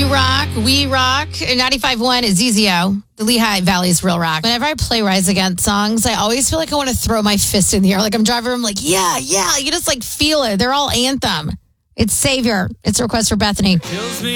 You Rock, We Rock, 95.1 is ZZO. The Lehigh Valley's Real Rock. Whenever I play Rise Against songs, I always feel like I want to throw my fist in the air. Like I'm driving, I'm like, yeah. You just like feel it. They're all anthem. It's Savior. It's a request for Bethany. Kills me